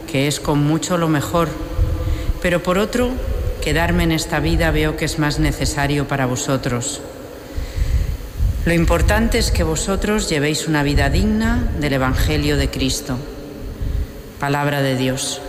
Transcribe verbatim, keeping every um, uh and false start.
que es con mucho lo mejor, pero por otro, quedarme en esta vida veo que es más necesario para vosotros. Lo importante es que vosotros llevéis una vida digna del Evangelio de Cristo. Palabra de Dios.